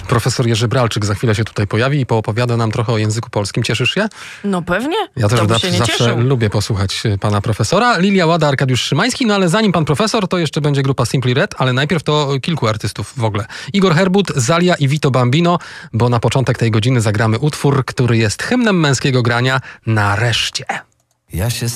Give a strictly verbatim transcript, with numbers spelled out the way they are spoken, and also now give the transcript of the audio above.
Profesor Jerzy Bralczyk za chwilę się tutaj pojawi i poopowiada nam trochę o języku polskim. Cieszysz się? No pewnie. Ja też Kto by da, się nie zawsze cieszył. lubię posłuchać pana profesora. Lilia Łada, Arkadiusz Szymański, no ale zanim pan profesor, to jeszcze będzie grupa Simply Red, ale najpierw to kilku artystów w ogóle. Igor Herbut, Zalia i Vito Bambino, bo na początek tej godziny zagramy utwór, który jest hymnem męskiego grania Nareszcie. Ja się